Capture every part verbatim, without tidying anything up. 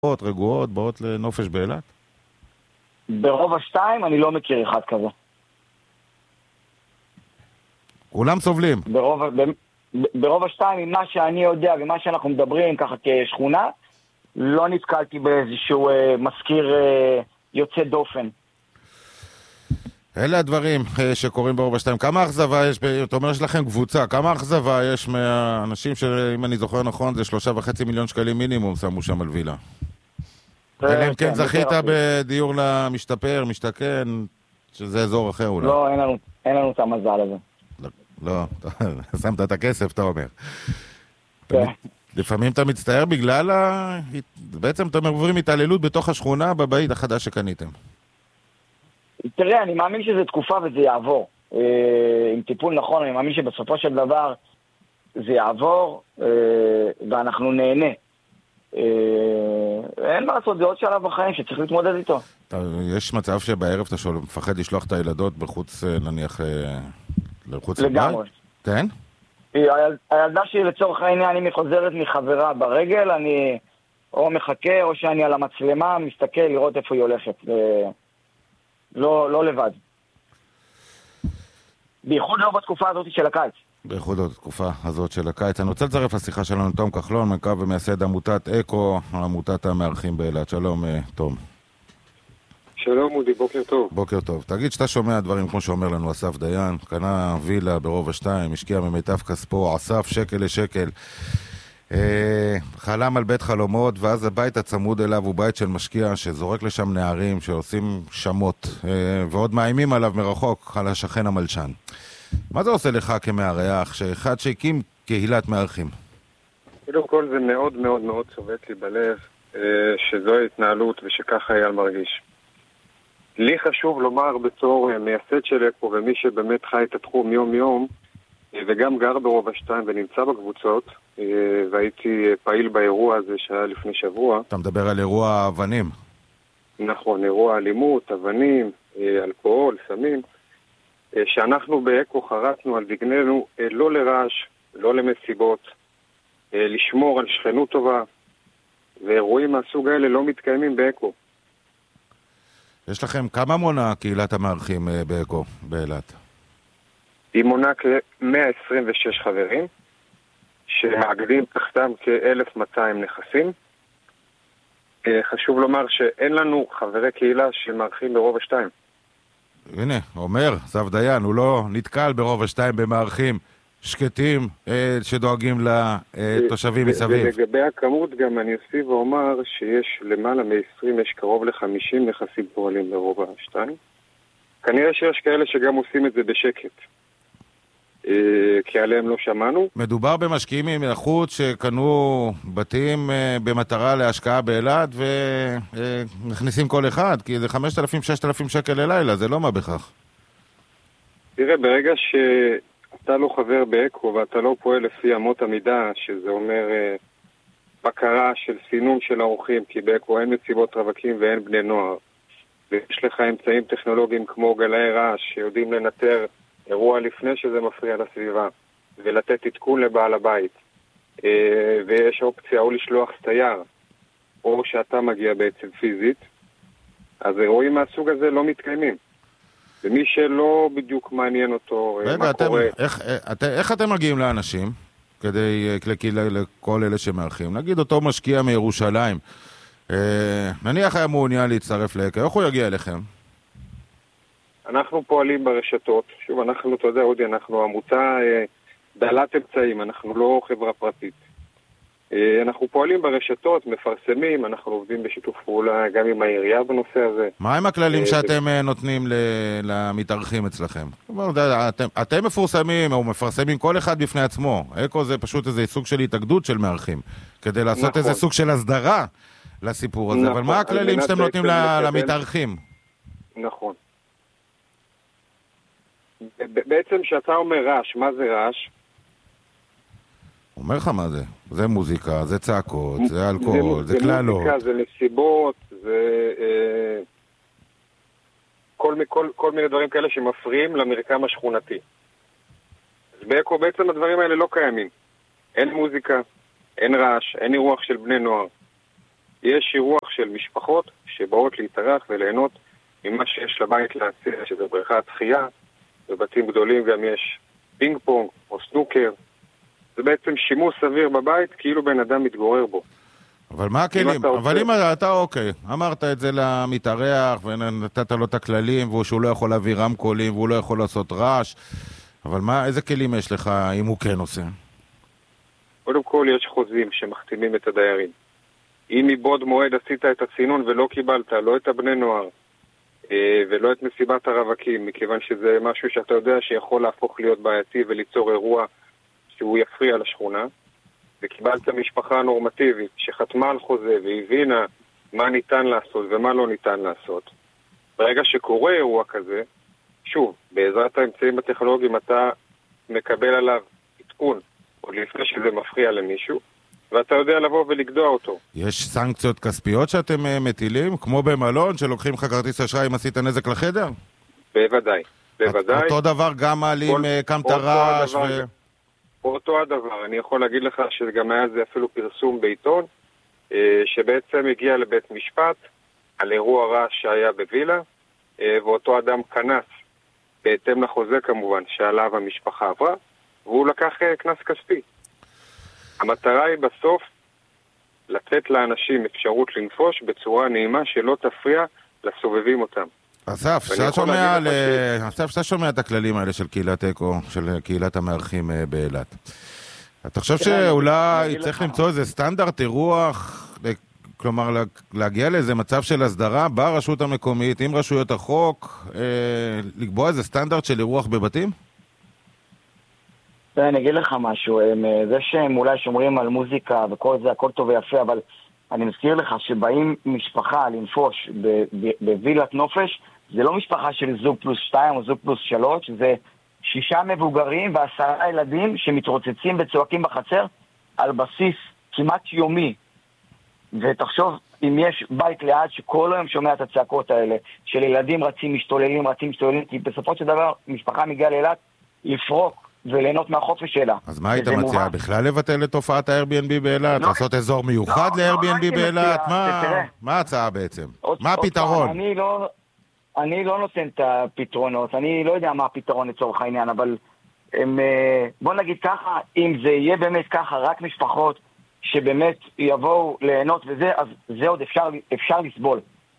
רגועות, באות לנופש באילת? ברובע שתיים אני לא מכיר אחד כזה. כולם סובלים. ברובע, ברובע שתיים, ממה שאני יודע ומה שאנחנו מדברים ככה כשכונה, לא נתקלתי באיזשהו אה, מזכיר אה, יוצא דופן. אלה הדברים אה, שקורים ברובע שתיים. כמה אכזבה יש, אתה אומר יש לכם קבוצה, כמה אכזבה יש מהאנשים שאם אני זוכר נכון זה שלושה וחצי מיליון שקלים מינימום שמו שם על וילה. אלא אם כן זכית בדיור למשתפר, משתכן, שזה אזור אחר אולי. לא, אין לנו, אין לנו את המזל הזה. לא, שמת את הכסף, אתה אומר. לפעמים אתה מצטער בגלל ה... בעצם אתם עוברים התעללות בתוך השכונה בבית החדש שקניתם. תראה, אני מאמין שזה תקופה וזה יעבור. עם טיפול נכון, אני מאמין שבסופו של דבר זה יעבור ואנחנו נהנה. אין מה לעשות, זה עוד שלב בחיים שצריך להתמודד איתו. יש מצב שבערב אתה שואל, מפחד לשלוח את הילדות בחוץ, נניח, לחוץ לבית? לגמרי. כן? הילדה שלי לצורך העניין, אם היא חוזרת מחברה ברגל, אני או מחכה או שאני על המצלמה מסתכל לראות איפה היא הולכת. לא, לא לבד. בייחוד לא בתקופה הזאת של הקיץ. בייחוד לא בתקופה הזאת של הקיץ. אני רוצה לצרף לשיחה שלנו תום כחלון, מנכ"ל ומייסד עמותת אקו, עמותת המארחים באילת. שלום, תום. שלום אודי, בוקר טוב. בוקר טוב. תגיד שאתה שומע דברים כמו שאומר לנו אסף דיין, קנה וילה ברובע שתיים, השקיע ממיטב כספו, אסף שקל לשקל, אה, חלם על בית חלומות, ואז הבית הצמוד אליו הוא בית של משקיע שזורק לשם נערים שעושים שמות, אה, ועוד מאיימים עליו מרחוק, על השכן המלשן. מה זה עושה לך כמארח, שאחד שהקים קהילת מארחים? קודם כל זה מאוד מאוד מאוד צובט לי בלב, אה, שזו ההתנהלות ושככה אייל מרגיש. לי חשוב לומר בתור מייסד של אקו ומי שבאמת חי את התחום יום יום וגם גר ברובע שתיים ונמצא בקבוצות והייתי פעיל באירוע הזה שהיה לפני שבוע. אתה מדבר על אירוע אבנים. נכון, אירוע אלימות, אבנים, אלכוהול, סמים, שאנחנו באקו חרטנו על דגננו לא לרעש, לא למסיבות, לשמור על שכנות טובה, ואירועים מהסוג האלה לא מתקיימים באקו. יש לכם כמה מונה קהילת המארחים באקו, באילת? היא מונה כ-מאה עשרים ושש חברים, שמאגדים תחתם כ-אלף מאתיים נכסים. חשוב לומר שאין לנו חברי קהילה שמארחים ברובע שתיים. הנה, אומר, סף דיין, הוא לא נתקל ברובע שתיים במארחים שקטים שדואגים לתושבים מסביב. ולגבי הכמות גם אני אוסיף ואומר שיש למעלה מ-עשרים, יש קרוב ל-חמישים נכסים פועלים ברובע שתיים. כנראה שיש כאלה שגם עושים את זה בשקט, כי עליהם לא שמענו. מדובר במשקיעים מהחוץ שקנו בתים במטרה להשקעה באילת ונכניסים כל אחד, כי זה חמשת אלפים ששת אלפים שקל ללילה, זה לא מה בכך. תראה, ברגע ש... אתה לא חבר באקו ואתה לא פועל לפי אמות המידה, שזה אומר אה, בקרה של סינון של האורחים, כי באקו אין מסיבות רווקים ואין בני נוער. ויש לך אמצעים טכנולוגיים כמו גלאי רעש שיודעים לנטר אירוע לפני שזה מפריע לסביבה, ולתת עדכון לבעל הבית. אה, ויש אופציה או לשלוח סטייר, או שאתה מגיע בעצם פיזית. אז אירועים מהסוג הזה לא מתקיימים. ומי שלא בדיוק מעניין אותו רגע, מה אתם, קורה. איך, איך, איך אתם מגיעים לאנשים, כדי, לכל אלה שמארחים? נגיד אותו משקיע מירושלים, אה, נניח היה מעוניין להצטרף לאקו, איך הוא יגיע אליכם? אנחנו פועלים ברשתות, שוב, אנחנו, אתה יודע, אודי, אנחנו עמותה אה, דלת אמצעים, אנחנו לא חברה פרטית. אנחנו פועלים ברשתות, מפרסמים, אנחנו עובדים בשיתוף פעולה גם עם העירייה בנושא הזה. מה הם הכללים שאתם נותנים למתארחים אצלכם? אתם מפורסמים או מפרסמים כל אחד בפני עצמו. אקו זה פשוט איזה סוג של התאגדות של מארחים, כדי לעשות איזה סוג של הסדרה לסיפור הזה. אבל מה הכללים שאתם נותנים למתארחים? נכון. בעצם שאתה אומר רעש, מה זה רעש? אומר לך מה זה? זה מוזיקה, זה צעקות, זה אלכוהול, זה, זה כללות. זה מוזיקה, זה נסיבות, זה אה, כל, כל, כל מיני דברים כאלה שמפריעים למרקם השכונתי. אז באקו בעצם הדברים האלה לא קיימים. אין מוזיקה, אין רעש, אין אירוח של בני נוער. יש אירוח של משפחות שבאות להתארח וליהנות ממה שיש לבית להציע, שזה בריכת שחייה, בבתים גדולים גם יש פינג פונג או סנוקר. זה בעצם שימוש סביר בבית, כאילו בן אדם מתגורר בו. אבל מה הכלים? אבל אם אתה אוקיי, אמרת את זה למתארח ונתת לו את הכללים שהוא לא יכול להביא רמקולים והוא לא יכול לעשות רעש, אבל מה, איזה כלים יש לך אם הוא כן עושה? קודם כל יש חוזים שמחתימים את הדיירים. אם מבעוד מועד עשית את הצינון ולא קיבלת, לא את הבני נוער ולא את מסיבת הרווקים, מכיוון שזה משהו שאתה יודע שיכול להפוך להיות בעייתי וליצור אירוע שהוא יפריע לשכונה, וקיבלת משפחה נורמטיבית שחתמה על חוזה והבינה מה ניתן לעשות ומה לא ניתן לעשות. ברגע שקורה אירוע כזה, שוב, בעזרת האמצעים הטכנולוגיים אתה מקבל עליו עדכון, עוד לפני שזה מפריע למישהו, ואתה יודע לבוא ולגדוע אותו. יש סנקציות כספיות שאתם מטילים, כמו במלון, שלוקחים לך כרטיס אשראי אם עשית נזק לחדר? בוודאי, בוודאי. אותו דבר גם מעלים קמת הרעש ו... אותו הדבר, אני יכול להגיד לך שגם היה זה אפילו פרסום בעיתון, שבעצם הגיע לבית משפט על אירוע רעש שהיה בווילה, ואותו אדם כנס, בהתאם לחוזה כמובן, שעליו המשפחה עברה, והוא לקח כנס כספי. המטרה היא בסוף לתת לאנשים אפשרות לנפוש בצורה נעימה שלא תפריע לסובבים אותם. אסף, שאתה שומע, ל... אסף, שאתה שומע את הכללים האלה של קהילת אקו, של קהילת המארחים באילת. אתה חושב שאולי צריך למצוא איזה סטנדרט אירוח, כלומר להגיע לאיזה מצב של הסדרה ברשות המקומית, עם רשויות החוק, לקבוע איזה סטנדרט של אירוח בבתים? אני אגיד לך משהו, זה שהם אולי שומרים על מוזיקה וכל זה, הכל טוב ויפה, אבל אני מזכיר לך שבאים משפחה לנפוש בווילת נופש, זה לא משפחה של זוג פלוס שתיים או זוג פלוס שלוש, זה שישה מבוגרים ועשרה ילדים שמתרוצצים וצועקים בחצר על בסיס כמעט יומי. ותחשוב, אם יש בית ליד שכל היום שומע את הצעקות האלה, של ילדים רצים, משתוללים, רצים, משתוללים, כי בסופו של דבר משפחה מגיעה לאילת לפרוק וליהנות מהחופש שלה. אז מה היית מציע? בכלל לבטל את תופעת ה-Airbnb באילת? לעשות אזור מיוחד ל-Airbnb באילת? מה ההצעה בעצם? מה הפתרון? אני לא נותן את הפתרונות, אני לא יודע מה הפתרון לצורך העניין, אבל בוא נגיד ככה, אם זה יהיה באמת ככה, רק משפחות שבאמת יבואו ליהנות וזה, אז זה עוד אפשר לסבול.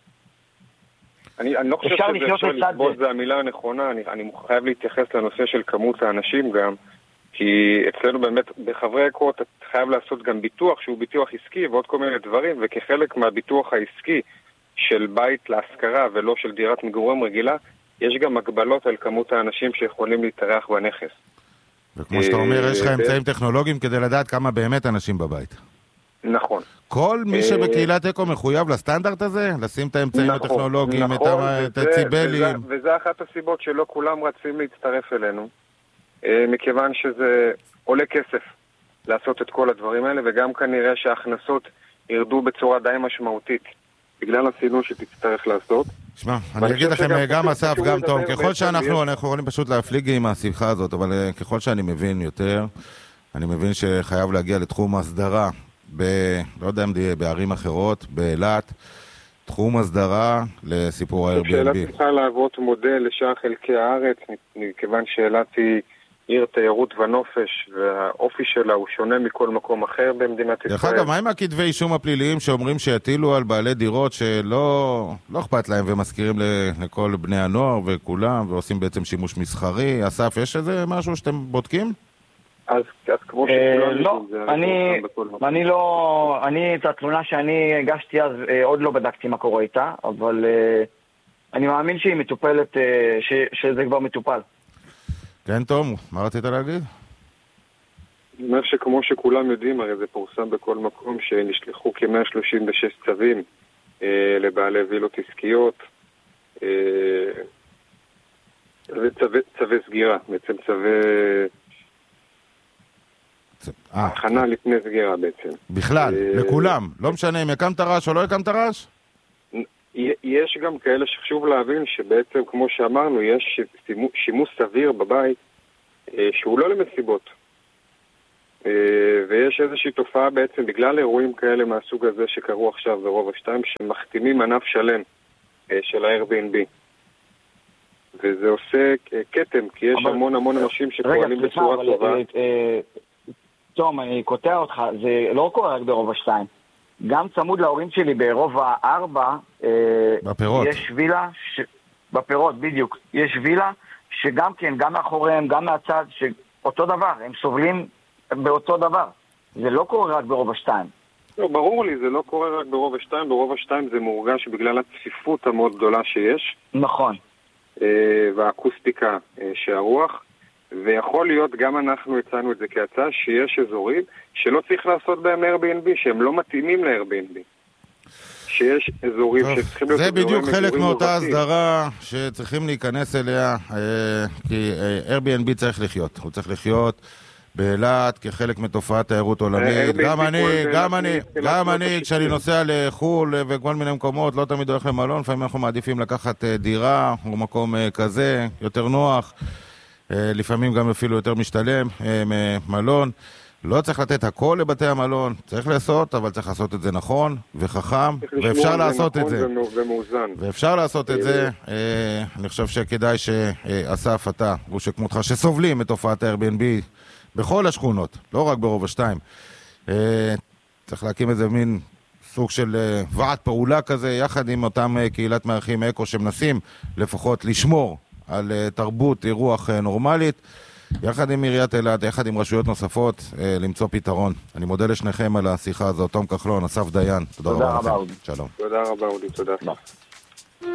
אני, אני לא חושב שזה אפשר לסבול, זה המילה הנכונה, אני, אני חייב להתייחס לנושא של כמות האנשים גם, כי אצלנו באמת בחברי אקו אתה חייב לעשות גם ביטוח שהוא ביטוח עסקי ועוד כל מיני דברים, וכחלק מהביטוח העסקי של בית להשכרה ולא של דירת מגורים רגילה, יש גם הגבלות על כמות האנשים שיכולים להתארח בנכס. וכמו שאתה אומר, יש לך אמצעים טכנולוגיים כדי לדעת כמה באמת אנשים בבית. נכון. כל מי שבקהילת אקו מחויב לסטנדרט הזה, לשים את האמצעים הטכנולוגיים, את הציבלים. וזה אחת הסיבות שלא כולם רצים להצטרף אלינו, מכיוון שזה עולה כסף לעשות את כל הדברים האלה, וגם כנראה שההכנסות ירדו בצורה די משמעותית, בגלל הסינון שתצטרך לעשות. שמע, אני אגיד לכם גם אסף, גם תום, ככל שאנחנו, אנחנו יכולים פשוט להפליג עם השיחה הזאת, אבל ככל שאני מבין יותר, אני מבין שחייב להגיע לתחום הסדרה, ב... לא יודע אם זה בערים אחרות, באילת, תחום הסדרה לסיפור ה-Airbnb. שאלת צריכה להוות מודל לשאר חלקי הארץ, מכיוון שאילת היא עיר תיירות ונופש, והאופי שלה הוא שונה מכל מקום אחר במדינת ישראל. דרך אגב, מה עם הכתבי אישום הפליליים שאומרים שיטילו על בעלי דירות שלא לא אכפת להם ומזכירים לכל בני הנוער וכולם, ועושים בעצם שימוש מסחרי? אסף, יש איזה משהו שאתם בודקים? אז כמו שכולם... לא, אני לא... אני את התלונה שאני הגשתי אז עוד לא בדקתי מה קורה איתה, אבל אני מאמין שהיא מטופלת, שזה כבר מטופל. כן, תום, מה רצית להגיד? אני אומר שכמו שכולם יודעים, הרי זה פורסם בכל מקום שנשלחו כ-מאה שלושים ושש צווים אה, לבעלי וילות עסקיות, אה, וצווי צווי סגירה, בעצם צווי צ... הכנה לפני סגירה בעצם. בכלל, אה, לכולם, לא משנה אם הקמת רעש או לא הקמת רעש? יש גם כאלה שחשוב להבין שבעצם, כמו שאמרנו, יש שימוש סביר בבית שהוא לא למסיבות. ויש איזושהי תופעה בעצם בגלל אירועים כאלה מהסוג הזה שקרו עכשיו ברובע שתיים, שמחתימים ענף שלם של ה-Airbnb. וזה עושה קטם, כי יש המון המון אנשים שפועלים בצורה טובה. תום, אני קוטע אותך, זה לא קורה רק ברובע שתיים. גם צמוד להורים שלי ברובע ארבע, בפירות. יש וילה, ש... בפירות בדיוק, יש וילה שגם כן, גם מאחוריהם, גם מהצד, שאותו דבר, הם סובלים באותו דבר. זה לא קורה רק ברובע שתיים. לא, ברור לי, זה לא קורה רק ברובע שתיים, ברובע שתיים זה מורגש בגלל הצפיפות המאוד גדולה שיש. נכון. והאקוסטיקה שהרוח, ויכול להיות, גם אנחנו הצענו את זה כהצעה, שיש אזורים שלא צריך לעשות בהם Airbnb, שהם לא מתאימים ל-Airbnb. שיש אזורים שצריכים להיות... זה בדיוק חלק מאותה הסדרה שצריכים להיכנס אליה, כי Airbnb צריך לחיות. הוא צריך לחיות באילת כחלק מתופעת תיירות עולמית. גם אני, גם אני, גם אני, כשאני נוסע לחול וכל מיני מקומות, לא תמיד הולך למלון, לפעמים אנחנו מעדיפים לקחת דירה או מקום כזה, יותר נוח, לפעמים גם אפילו יותר משתלם, מלון. לא צריך לתת הכל לבתי המלון, צריך לעשות, אבל צריך לעשות את זה נכון וחכם, ואפשר לעשות את זה. ואפשר לעשות את זה. אני חושב שכדאי שאסף, אתה, הוא שכמותך, שסובלים את תופעת ה-Airbnb בכל השכונות, לא רק ברובע שתיים. צריך להקים איזה מין סוג של ועד פעולה כזה, יחד עם אותם קהילת מארחים אקו, שמנסים לפחות לשמור על תרבות אירוח נורמלית, יחד עם עיריית אילת, יחד עם רשויות נוספות, למצוא פתרון. אני מודה לשניכם על השיחה הזאת. תום כחלון, אסף דיין, תודה רבה לכם. שלום. תודה רבה, אודי, תודה.